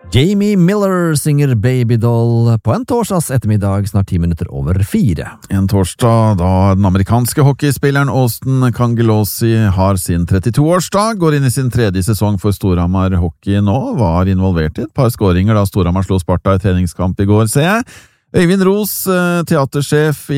Jamie Miller synger Baby Doll på en torsdags ettermiddag, snart 10 minutter over 4. En torsdag da den amerikanske hockeyspilleren Austin Cangelosi har sin 32-årsdag, går inn i sin tredje sesong for Storhamar Hockey nå, var involvert i et par skåringer da Storhamar slo Sparta i treningskamp i går, ser jeg. Øyvind Ros, teatersjef